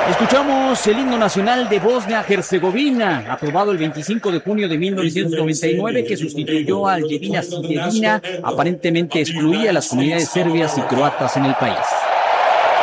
Escuchamos el himno nacional de Bosnia-Herzegovina, aprobado el 25 de junio de 1999, que sustituyó al Jedina Sidevina, aparentemente excluía a las comunidades serbias y croatas en el país.